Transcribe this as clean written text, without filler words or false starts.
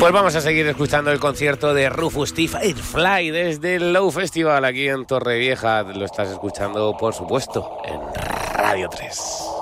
Pues vamos a seguir escuchando el concierto de Rufus T. Firefly desde el Low Festival aquí en Torrevieja. Lo estás escuchando, por supuesto, en Radio 3.